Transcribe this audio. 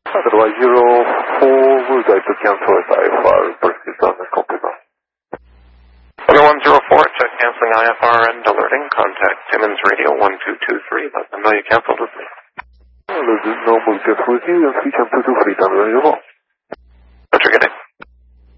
Otherwise, 04 would like to cancel IFR, proceed on the compliment. 104, check canceling IFR and alerting. Contact Simmons Radio 1223. Let them know you canceled with me. No, multi-fruity and switch on to 23 on the